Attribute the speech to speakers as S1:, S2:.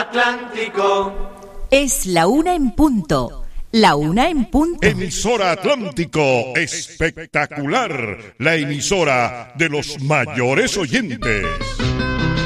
S1: Atlántico.
S2: Es la 1 en punto. La 1 en punto.
S3: Emisora Atlántico, espectacular. La emisora de los mayores oyentes.